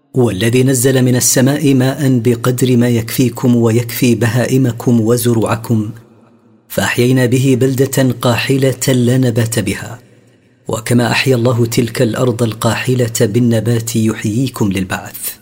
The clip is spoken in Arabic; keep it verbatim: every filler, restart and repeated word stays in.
والذي نزل من السماء ماء بقدر ما يكفيكم ويكفي بهائمكم وزروعكم، فأحيينا به بلدة قاحلة لا نبات بها. وكما أحيا الله تلك الأرض القاحلة بالنبات يحييكم للبعث.